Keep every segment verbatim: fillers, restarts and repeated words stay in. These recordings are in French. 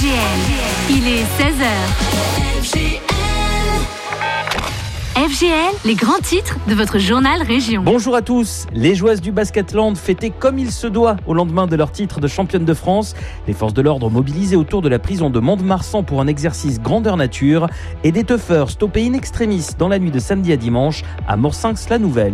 L. Il est seize heures. F G L. F G L, les grands titres de votre journal Région. Bonjour à tous. Les joueuses du Basketland fêtaient comme il se doit au lendemain de leur titre de championne de France. Les forces de l'ordre mobilisées autour de la prison de Mont-de-Marsan pour un exercice grandeur nature et des teufeurs stoppés in extremis dans la nuit de samedi à dimanche à Morsinx-la-Nouvelle.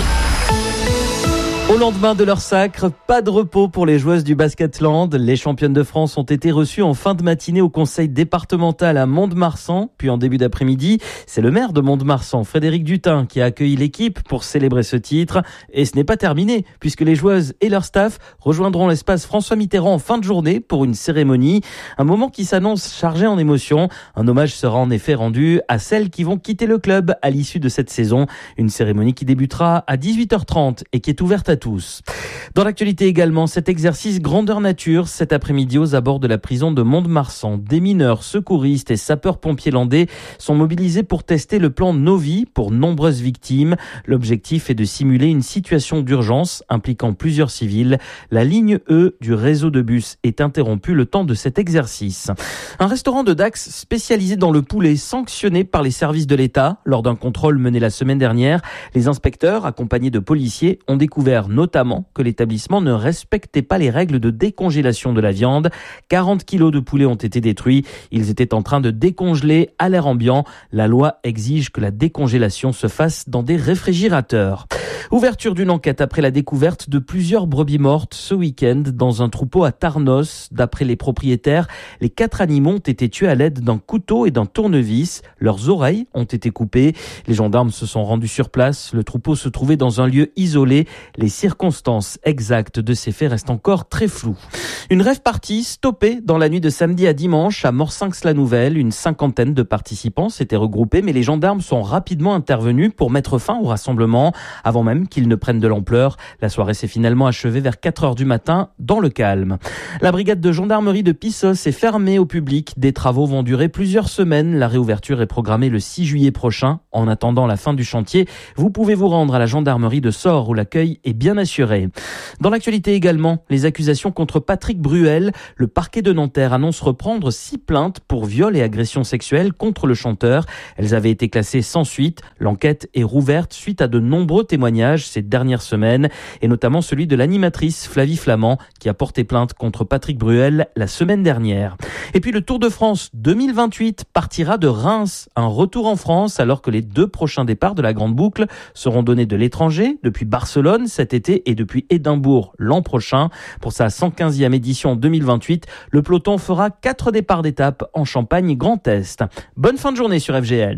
Au lendemain de leur sacre, pas de repos pour les joueuses du Basketland. Les championnes de France ont été reçues en fin de matinée au conseil départemental à Mont-de-Marsan. Puis en début d'après-midi, c'est le maire de Mont-de-Marsan, Frédéric Dutin, qui a accueilli l'équipe pour célébrer ce titre. Et ce n'est pas terminé, puisque les joueuses et leur staff rejoindront l'espace François Mitterrand en fin de journée pour une cérémonie. Un moment qui s'annonce chargé en émotions. Un hommage sera en effet rendu à celles qui vont quitter le club à l'issue de cette saison. Une cérémonie qui débutera à dix-huit heures trente et qui est ouverte à tous. Dans l'actualité également, cet exercice grandeur nature cet après-midi aux abords de la prison de Mont-de-Marsan. Des mineurs, secouristes et sapeurs-pompiers landais sont mobilisés pour tester le plan Novi pour nombreuses victimes. L'objectif est de simuler une situation d'urgence impliquant plusieurs civils. La ligne E du réseau de bus est interrompue le temps de cet exercice. Un restaurant de Dax spécialisé dans le poulet sanctionné par les services de l'État. Lors d'un contrôle mené la semaine dernière, les inspecteurs, accompagnés de policiers, ont découvert notamment que l'établissement ne respectait pas les règles de décongélation de la viande. quarante kilos de poulet ont été détruits. Ils étaient en train de décongeler à l'air ambiant. La loi exige que la décongélation se fasse dans des réfrigérateurs. Ouverture d'une enquête après la découverte de plusieurs brebis mortes ce week-end dans un troupeau à Tarnos. D'après les propriétaires, les quatre animaux ont été tués à l'aide d'un couteau et d'un tournevis. Leurs oreilles ont été coupées. Les gendarmes se sont rendus sur place. Le troupeau se trouvait dans un lieu isolé. Les circonstances exactes de ces faits restent encore très floues. Une rave party stoppée dans la nuit de samedi à dimanche à Morsinx-la-Nouvelle. Une cinquantaine de participants s'étaient regroupés, mais les gendarmes sont rapidement intervenus pour mettre fin au rassemblement. Avant même qu'ils ne prennent de l'ampleur, la soirée s'est finalement achevée vers quatre heures du matin dans le calme. La brigade de gendarmerie de Pissos est fermée au public. Des travaux vont durer plusieurs semaines. La réouverture est programmée le six juillet prochain. En attendant la fin du chantier, vous pouvez vous rendre à la gendarmerie de Sort où l'accueil est bien assuré. Dans l'actualité également, les accusations contre Patrick Bruel. Le parquet de Nanterre annonce reprendre six plaintes pour viol et agression sexuelle contre le chanteur. Elles avaient été classées sans suite. L'enquête est rouverte suite à de nombreux témoignages ces dernières semaines, et notamment celui de l'animatrice Flavie Flamand qui a porté plainte contre Patrick Bruel la semaine dernière. Et puis le Tour de France deux mille vingt-huit partira de Reims. Un retour en France alors que les deux prochains départs de la Grande Boucle seront donnés de l'étranger, depuis Barcelone cet été et depuis Édimbourg l'an prochain. Pour sa cent quinzième édition deux mille vingt-huit, le peloton fera quatre départs d'étape en Champagne Grand Est. Bonne fin de journée sur F G L.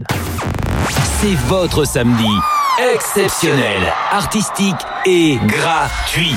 C'est votre samedi. Exceptionnel, artistique et gratuit.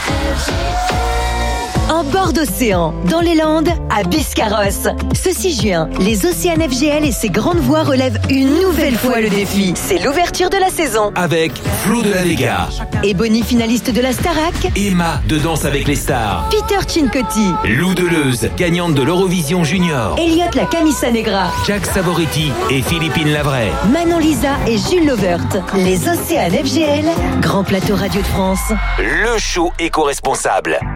En bord d'océan, dans les Landes, à Biscarrosse. Ce six juin, les Océans F G L et ses grandes voix relèvent une nouvelle fois le défi. C'est l'ouverture de la saison. Avec Flo de la Vega, Ebony, finaliste de la Starac, Emma de Danse avec les stars, Peter Cincotti, Lou Deleuze, gagnante de l'Eurovision Junior, Elliot la Camisa Negra, Jack Savoretti et Philippine Lavray, Manon Lisa et Jules Lovert. Les Océans F G L, grand plateau Radio de France. le show éco-responsable.